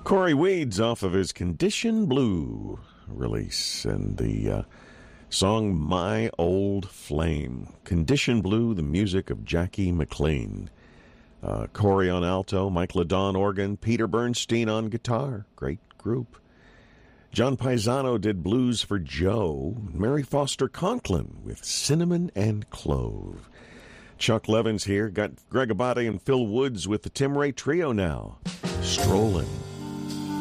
Corey Weeds off of his Condition Blue release, and the song My Old Flame. Condition Blue, the music of Jackie McLean. Corey on alto, Mike LaDon organ, Peter Bernstein on guitar. Great group. John Paisano did Blues for Joe. Mary Foster Conklin with Cinnamon and Clove. Chuck Levin's here. Got Greg Abate and Phil Woods with the Tim Ray Trio now. Strolling.